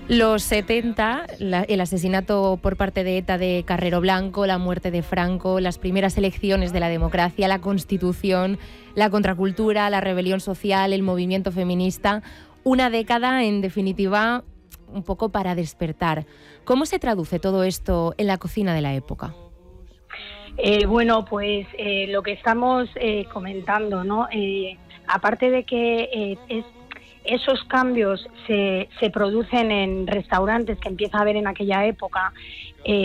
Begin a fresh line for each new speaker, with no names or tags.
Los 70, el asesinato por parte de ETA de Carrero Blanco, la muerte de Franco, las primeras elecciones de la democracia, la Constitución, la contracultura, la rebelión social, el movimiento feminista. Una década, en definitiva, un poco para despertar. ¿Cómo se traduce todo esto en la cocina de la época?
Bueno, pues lo que estamos comentando, ¿no? Aparte de que esos cambios se producen en restaurantes que empieza a haber en aquella época,